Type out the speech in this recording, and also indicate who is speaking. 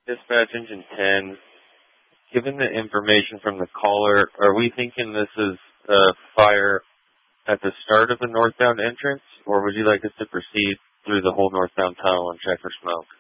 Speaker 1: Dispatch Engine 10, given the information from the caller, are we thinking this is a fire at the start of the northbound entrance, or would you like us to proceed through the whole northbound tunnel and check for smoke?